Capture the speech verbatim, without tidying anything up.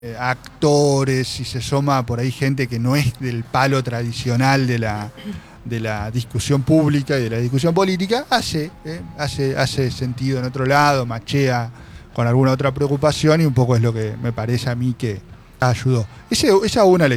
eh, actores, si se suma por ahí gente que no es del palo tradicional de la, de la discusión pública y de la discusión política, hace, eh, hace, hace sentido en otro lado, machea con alguna otra preocupación y un poco es lo que me parece a mí que ayudó. Ese, esa una lectura.